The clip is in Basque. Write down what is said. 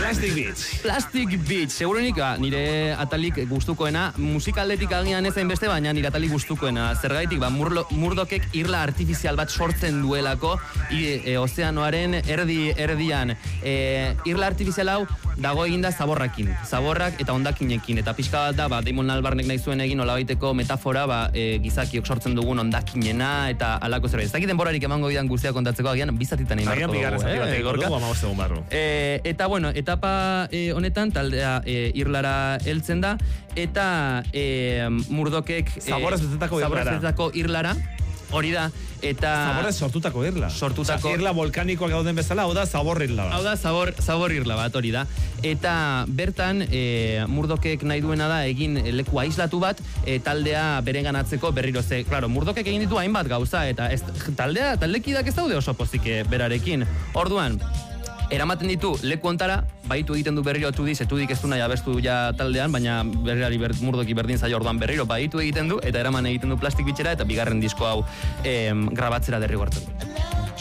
Plastic Beach, segurenik nire atalik gustukoena, musikaldetik agian ezain beste, baina nire atalik gustukoena. Zergaitik, Murdockek irla artifizial bat sortzen duelako ozeanoaren erdian. Irla artifizial hau dago eginda zaborrak eta hondakinekin, eta pixka bat da, Damon Albarnek nahi zuen egin olabaiteko metafora, gizakiok sortzen dugun hondakinena eta alako zerbait. Ez dakit denborarik emango bidan guztia kontatzeko, agian bizatitan egin barko dugu. Eta bueno, etapa honetan taldea irlara heltzen da, eta Murdockek zaborrez betetako irlara, hori da, eta... Zaborrez sortutako irla. Irla volkanikoak gauden bezala, hau da zabor irla bat. Hau da zabor irla bat, hori da. Eta bertan, Murdockek nahi duena da egin leku aislatu bat, taldea berenganatzeko berriro ze. Claro, Murdockek egin ditu hainbat gauza, eta taldekidak ez daude oso pozik berarekin. Orduan, eramaten ditu leku ontara, baitu egiten du berriro Tudik ez du nahi abestu ja taldean, baina berriari Murdocki berdin zaio, orduan berriro baitu egiten du, eta eraman egiten du Plastic Beachera, eta bigarren disko hau grabatzera derrigortzen du.